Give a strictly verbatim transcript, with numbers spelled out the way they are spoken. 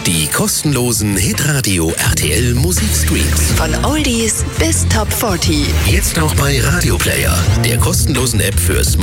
Die kostenlosen Hitradio R T L Musikstreams. Von Oldies bis Top vierzig. Jetzt auch bei Radio Player, der kostenlosen App für Smartphone.